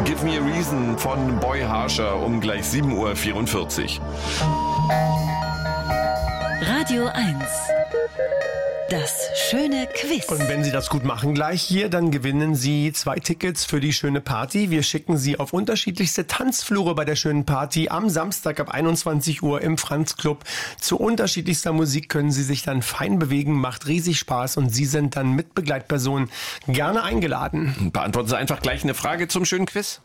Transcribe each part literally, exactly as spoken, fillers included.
Give Me a Reason von Boy Harsher um gleich sieben Uhr vierundvierzig. Radio eins. Das schöne Quiz. Und wenn Sie das gut machen gleich hier, dann gewinnen Sie zwei Tickets für die schöne Party. Wir schicken Sie auf unterschiedlichste Tanzflure bei der schönen Party. Am Samstag ab einundzwanzig Uhr im Franz Club. Zu unterschiedlichster Musik können Sie sich dann fein bewegen. Macht riesig Spaß und Sie sind dann mit Begleitpersonen gerne eingeladen. Beantworten Sie einfach gleich eine Frage zum schönen Quiz.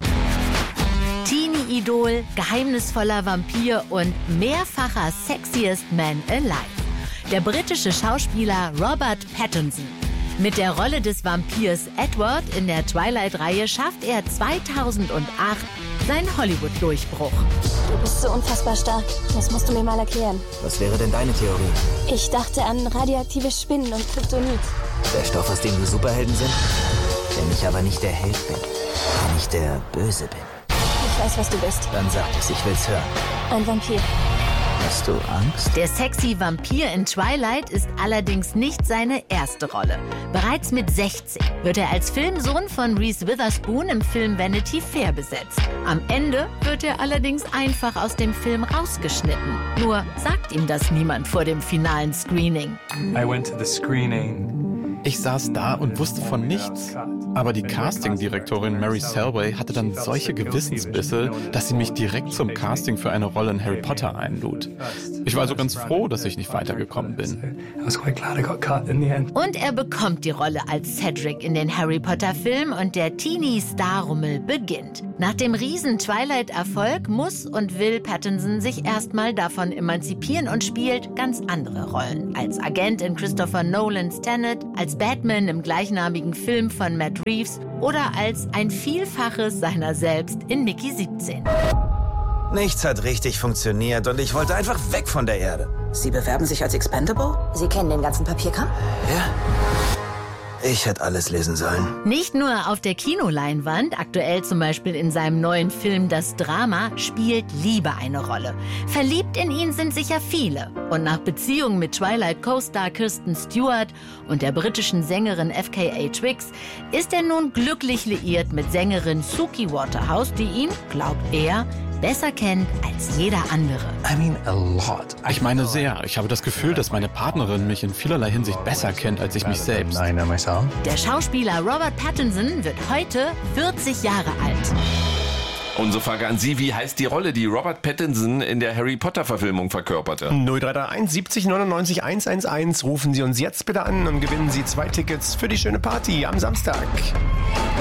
Teenie-Idol, geheimnisvoller Vampir und mehrfacher Sexiest Man Alive. Der britische Schauspieler Robert Pattinson. Mit der Rolle des Vampirs Edward in der Twilight-Reihe schafft er zweitausendacht seinen Hollywood-Durchbruch. Du bist so unfassbar stark. Das musst du mir mal erklären. Was wäre denn deine Theorie? Ich dachte an radioaktive Spinnen und Kryptonit. Der Stoff, aus dem wir Superhelden sind? Wenn ich aber nicht der Held bin, wenn ich der Böse bin. Ich weiß, was du bist. Dann sag es, ich will's hören. Ein Vampir. Hast du Angst? Der sexy Vampir in Twilight ist allerdings nicht seine erste Rolle. Bereits mit sechzig wird er als Filmsohn von Reese Witherspoon im Film Vanity Fair besetzt. Am Ende wird er allerdings einfach aus dem Film rausgeschnitten. Nur sagt ihm das niemand vor dem finalen Screening. I went to the screening. Ich saß da und wusste von nichts. Aber die Castingdirektorin Mary Selway hatte dann solche Gewissensbisse, dass sie mich direkt zum Casting für eine Rolle in Harry Potter einlud. Ich war also ganz froh, dass ich nicht weitergekommen bin. Und er bekommt die Rolle als Cedric in den Harry Potter-Film und der Teenie-Star-Rummel beginnt. Nach dem riesen Twilight-Erfolg muss und will Pattinson sich erstmal davon emanzipieren und spielt ganz andere Rollen. Als Agent in Christopher Nolans Tenet, als Batman im gleichnamigen Film von Matt Reeves oder als ein Vielfaches seiner selbst in Mickey siebzehn. Nichts hat richtig funktioniert und ich wollte einfach weg von der Erde. Sie bewerben sich als Expendable? Sie kennen den ganzen Papierkram? Ja. Ich hätte alles lesen sollen. Nicht nur auf der Kinoleinwand, aktuell zum Beispiel in seinem neuen Film Das Drama, spielt Liebe eine Rolle. Verliebt in ihn sind sicher viele. Und nach Beziehungen mit Twilight Co-Star Kristen Stewart und der britischen Sängerin F K A Twigs ist er nun glücklich liiert mit Sängerin Suki Waterhouse, die ihn, glaubt er, besser kennt als jeder andere. I mean a lot. Ich meine sehr. Ich habe das Gefühl, dass meine Partnerin mich in vielerlei Hinsicht besser kennt als ich mich selbst. I know myself. Der Schauspieler Robert Pattinson wird heute vierzig Jahre alt. Unsere Frage an Sie, wie heißt die Rolle, die Robert Pattinson in der Harry Potter-Verfilmung verkörperte? null drei drei eins siebzig neunundneunzig hundertelf. Rufen Sie uns jetzt bitte an und gewinnen Sie zwei Tickets für die schöne Party am Samstag.